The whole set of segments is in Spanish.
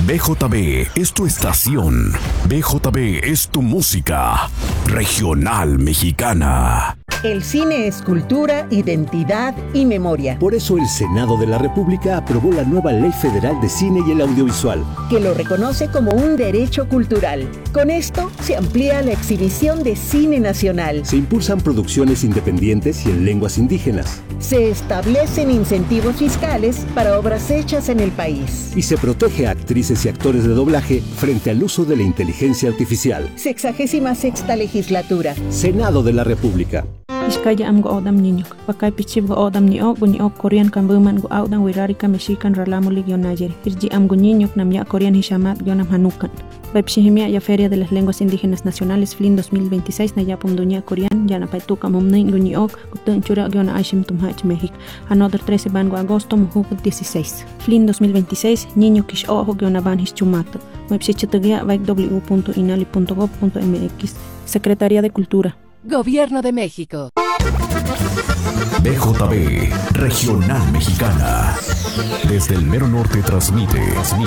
BJB es tu estación. BJB es tu música. Regional Mexicana. El cine es cultura, identidad y memoria. Por eso el Senado de la República aprobó la nueva Ley Federal de Cine y el Audiovisual, que lo reconoce como un derecho cultural. Con esto se amplía la exhibición de cine nacional. Se impulsan producciones independientes y en lenguas indígenas. Se establecen incentivos fiscales para obras hechas en el país. Y se protege a actrices y actores de doblaje frente al uso de la inteligencia artificial. 66ª legislatura. Senado de la República. Iskaya am go odam niñok, pakay pichib go odam ni ok Korean kambuman go audan wirarika mexican ralamulig yon ayer. Irji am go niñok nam ya Korean hishamat yonam hanukan. Baipshihimia ya Feria de las Lenguas Indígenas Nacionales FLIN 2026 na yapum dunia Korean yana paituka mumnin go niok gutun chura yona aishim tumhach México. Another 13 ban go agosto mujuk 16. FLIN 2026 niño kish ojo yona ban hischumato. Baipshichitugia www.inali.gov.mx. Secretaría de Cultura. Gobierno de México. BJB, Regional Mexicana. Desde el mero norte transmite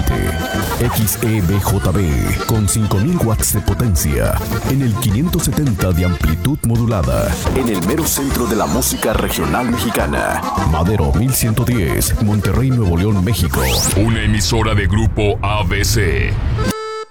XEBJB con 5000 watts de potencia en el 570 de amplitud modulada en el mero centro de la música regional mexicana. Madero 1110, Monterrey, Nuevo León, México. Una emisora de Grupo ABC.